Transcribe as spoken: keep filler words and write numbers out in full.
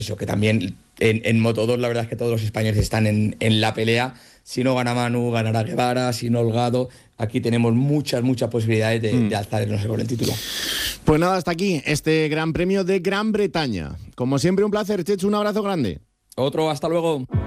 eso, que también en, en Moto dos la verdad es que todos los españoles están en, en la pelea. Si no gana Manu, ganará Guevara, si no Holgado. Aquí tenemos muchas, muchas posibilidades de, mm. de alzarnos con el título. Pues nada, hasta aquí este Gran Premio de Gran Bretaña. Como siempre, un placer, Chechu, un abrazo grande. Otro, hasta luego.